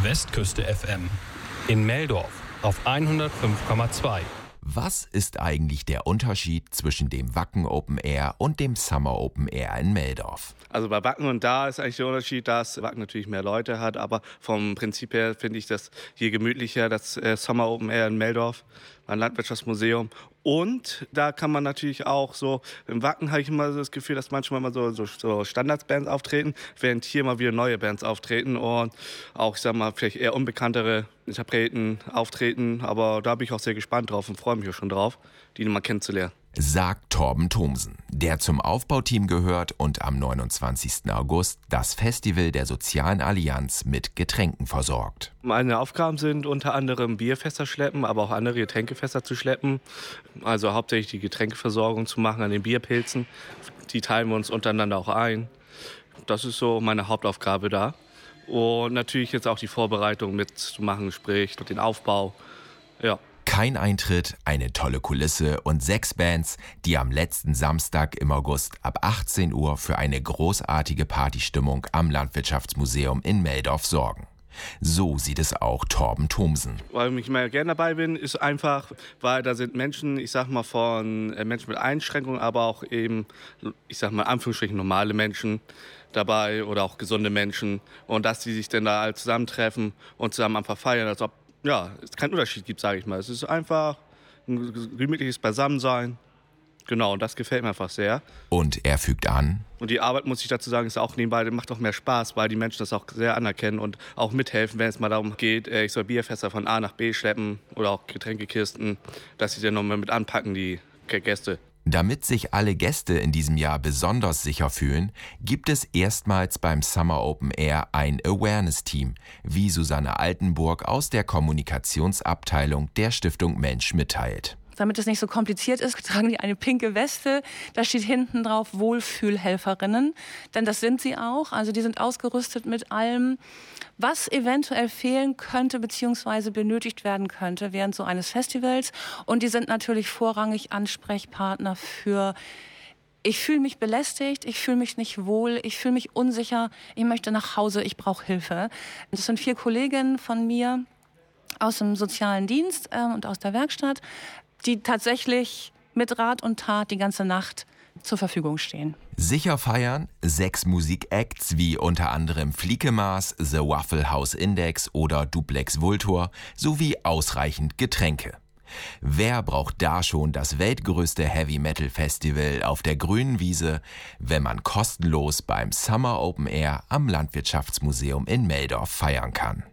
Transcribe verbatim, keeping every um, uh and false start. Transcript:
Westküste F M. In Meldorf auf hundertfünf Komma zwei. Was ist eigentlich der Unterschied zwischen dem Wacken Open Air und dem Summer Open Air in Meldorf? Also bei Wacken und da ist eigentlich der Unterschied, dass Wacken natürlich mehr Leute hat, aber vom Prinzip her finde ich das hier gemütlicher, das Summer Open Air in Meldorf, ein Landwirtschaftsmuseum. Und da kann man natürlich auch so, im Wacken habe ich immer so das Gefühl, dass manchmal mal so, so, so Standardsbands auftreten, während hier mal wieder neue Bands auftreten und auch, ich sag mal, vielleicht eher unbekanntere Interpreten auftreten. Aber da bin ich auch sehr gespannt drauf und freue mich auch schon drauf, die mal kennenzulernen. Sagt Torben Thomsen, der zum Aufbauteam gehört und am neunundzwanzigsten August das Festival der Sozialen Allianz mit Getränken versorgt. Meine Aufgaben sind unter anderem Bierfässer schleppen, aber auch andere Getränkefässer zu schleppen. Also hauptsächlich die Getränkeversorgung zu machen an den Bierpilzen. Die teilen wir uns untereinander auch ein. Das ist so meine Hauptaufgabe da. Und natürlich jetzt auch die Vorbereitung mitzumachen, sprich den Aufbau. Ja. Kein Eintritt, eine tolle Kulisse und sechs Bands, die am letzten Samstag im August ab achtzehn Uhr für eine großartige Partystimmung am Landwirtschaftsmuseum in Meldorf sorgen. So sieht es auch Torben Thomsen. Warum ich immer gerne dabei bin, ist einfach, weil da sind Menschen, ich sag mal von Menschen mit Einschränkungen, aber auch eben, ich sag mal in Anführungsstrichen normale Menschen dabei oder auch gesunde Menschen. Und dass die sich dann da alle zusammentreffen und zusammen einfach feiern, als ob ja, es keinen Unterschied gibt, sage ich mal. Es ist einfach ein gemütliches Beisammensein. Genau, und das gefällt mir einfach sehr. Und er fügt an. Und die Arbeit, muss ich dazu sagen, ist auch nebenbei, macht auch mehr Spaß, weil die Menschen das auch sehr anerkennen und auch mithelfen, wenn es mal darum geht, ich soll Bierfässer von A nach B schleppen oder auch Getränkekisten, dass sie dann nochmal mit anpacken, die Gäste. Damit sich alle Gäste in diesem Jahr besonders sicher fühlen, gibt es erstmals beim Summer Open Air ein Awareness-Team, wie Susanne Altenburg aus der Kommunikationsabteilung der Stiftung Mensch mitteilt. Damit es nicht so kompliziert ist, tragen die eine pinke Weste. Da steht hinten drauf Wohlfühlhelferinnen. Denn das sind sie auch. Also die sind ausgerüstet mit allem, was eventuell fehlen könnte bzw. benötigt werden könnte während so eines Festivals. Und die sind natürlich vorrangig Ansprechpartner für: Ich fühle mich belästigt, ich fühle mich nicht wohl, ich fühle mich unsicher, ich möchte nach Hause, ich brauche Hilfe. Das sind vier Kolleginnen von mir aus dem sozialen Dienst äh, und aus der Werkstatt, die tatsächlich mit Rat und Tat die ganze Nacht zur Verfügung stehen. Sicher feiern, sechs Musikacts wie unter anderem Fliekemaß, The Waffle House Index oder Duplex Vultur sowie ausreichend Getränke. Wer braucht da schon das weltgrößte Heavy-Metal-Festival auf der grünen Wiese, wenn man kostenlos beim Summer Open Air am Landwirtschaftsmuseum in Meldorf feiern kann?